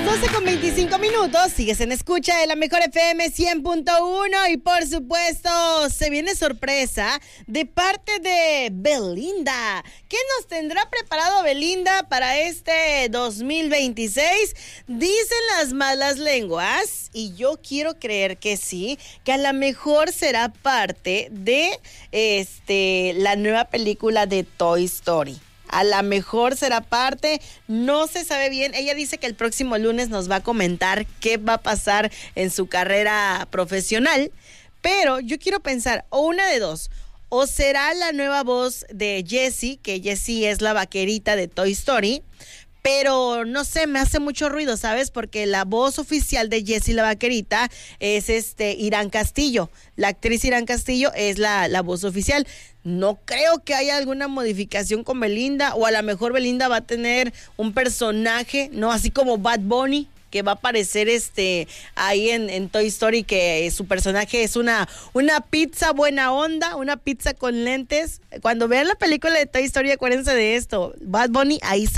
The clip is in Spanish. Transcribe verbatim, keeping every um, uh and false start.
doce con veinticinco minutos, sigues en escucha de la mejor F M cien punto uno y por supuesto se viene sorpresa de parte de Belinda. ¿Qué nos tendrá preparado Belinda para este dos mil veintiséis? Dicen las malas lenguas y yo quiero creer que sí, que a lo mejor será parte de este la nueva película de Toy Story. A lo mejor será parte, no se sabe bien. Ella dice que el próximo lunes nos va a comentar qué va a pasar en su carrera profesional, pero yo quiero pensar, o una de dos, o será la nueva voz de Jessie, que Jessie es la vaquerita de Toy Story, pero no sé, me hace mucho ruido, ¿sabes? Porque la voz oficial de Jessie la vaquerita es este Irán Castillo. La actriz Irán Castillo es la, la voz oficial. No creo que haya alguna modificación con Belinda, o a lo mejor Belinda va a tener un personaje, ¿no? Así como Bad Bunny, que va a aparecer este ahí en, en Toy Story, que su personaje es una, una pizza buena onda, una pizza con lentes. Cuando vean la película de Toy Story, acuérdense de esto. Bad Bunny ahí